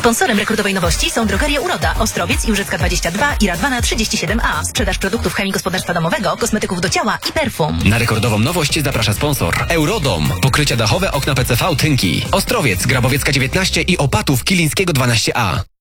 Sponsorem rekordowej nowości są Drogeria Uroda, Ostrowiec i Łużycka 22 i Radwana 37A. Sprzedaż produktów chemii gospodarstwa domowego, kosmetyków do ciała i perfum. Na rekordową nowość zaprasza sponsor Eurodom. Pokrycia dachowe, okna PCV, tynki. Ostrowiec, Grabowiecka 19 i Opatów, Kilińskiego 12A.